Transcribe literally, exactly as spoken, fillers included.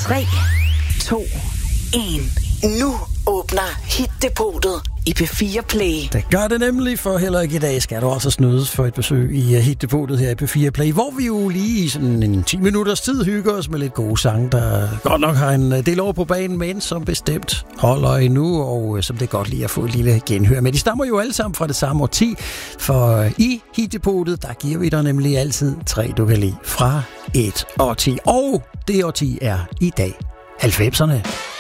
tre, to, et. Nu åbner Hit-depotet i P fire Play. Det gør det nemlig, for heller ikke i dag skal du også snydes for et besøg i Hit-depotet her i P fire Play, hvor vi jo lige i sådan en ti minutters tid hygger os med lidt gode sange, der godt nok har en del over på banen, men som bestemt holder endnu, og som det er godt lige at få et lille genhør med. De stammer jo alle sammen fra det samme årti, for i Hit-depotet, der giver vi dig nemlig altid tre, du kan lide fra et årti. Og det årti er i dag halvfemserne.